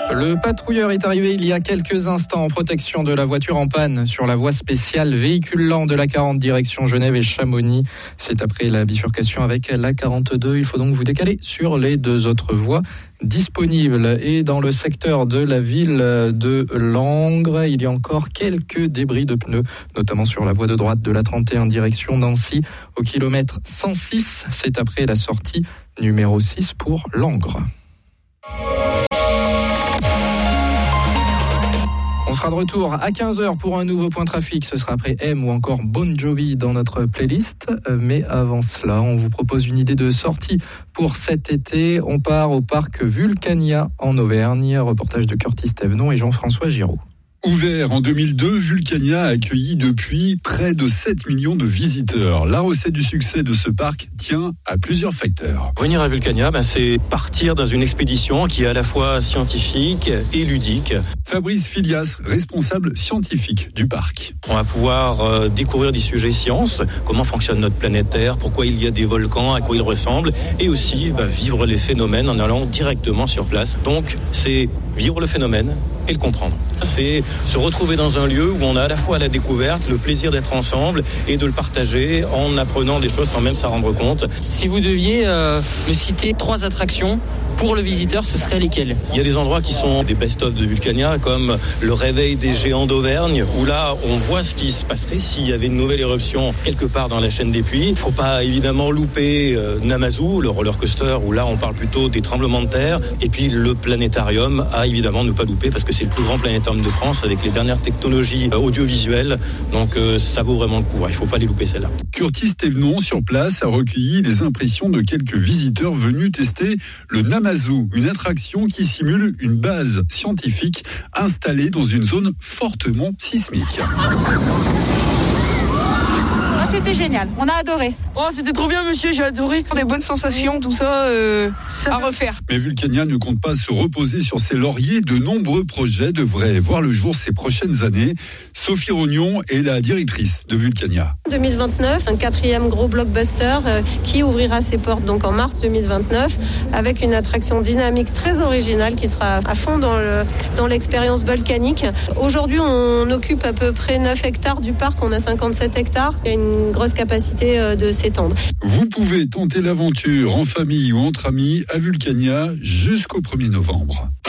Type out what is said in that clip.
Le patrouilleur est arrivé il y a quelques instants en protection de la voiture en panne sur la voie spéciale véhicule lent de la 40 direction Genève et Chamonix. C'est après la bifurcation avec la 42. Il faut donc vous décaler sur les deux autres voies disponibles. Et dans le secteur de la ville de Langres, il y a encore quelques débris de pneus, notamment sur la voie de droite de la 31 direction Nancy au kilomètre 106. C'est après la sortie numéro 6 pour Langres. On sera de retour à 15h pour un nouveau point trafic. Ce sera après M ou encore Bon Jovi dans notre playlist. Mais avant cela, on vous propose une idée de sortie pour cet été. On part au parc Vulcania en Auvergne. Reportage de Curtis Thévenon et Jean-François Giraud. Ouvert en 2002, Vulcania a accueilli depuis près de 7 millions de visiteurs. La recette du succès de ce parc tient à plusieurs facteurs. Venir à Vulcania, c'est partir dans une expédition qui est à la fois scientifique et ludique. Fabrice Filias, responsable scientifique du parc. On va pouvoir découvrir des sujets sciences, comment fonctionne notre planète Terre, pourquoi il y a des volcans, à quoi ils ressemblent, et aussi vivre les phénomènes en allant directement sur place. Donc c'est vivre le phénomène et le comprendre. C'est se retrouver dans un lieu où on a à la fois la découverte, le plaisir d'être ensemble et de le partager en apprenant des choses sans même s'en rendre compte. Si vous deviez me citer 3 attractions pour le visiteur, ce serait lesquels ? Il y a des endroits qui sont des best-of de Vulcania, comme le réveil des géants d'Auvergne, où là, on voit ce qui se passerait s'il y avait une nouvelle éruption quelque part dans la chaîne des Puys. Il ne faut pas évidemment louper Namazu, le roller coaster, où là, on parle plutôt des tremblements de terre. Et puis le planétarium, à évidemment ne pas louper, parce que c'est le plus grand planétarium de France, avec les dernières technologies audiovisuelles. Donc ça vaut vraiment le coup. Il ne faut pas les louper, celles-là. Curtis Thévenon, sur place, a recueilli les impressions de quelques visiteurs venus tester le Namazu, une attraction qui simule une base scientifique installée dans une zone fortement sismique. C'était génial, on a adoré. Oh, c'était trop bien, monsieur, j'ai adoré. Des bonnes sensations, tout ça, à refaire. Mais Vulcania ne compte pas se reposer sur ses lauriers. De nombreux projets devraient voir le jour ces prochaines années. Sophie Rognon est la directrice de Vulcania. 2029, un 4e gros blockbuster qui ouvrira ses portes donc en mars 2029 avec une attraction dynamique très originale qui sera à fond dans l'expérience volcanique. Aujourd'hui, on occupe à peu près 9 hectares du parc, on a 57 hectares. Il y a une grosse capacité de s'étendre. Vous pouvez tenter l'aventure en famille ou entre amis à Vulcania jusqu'au 1er novembre.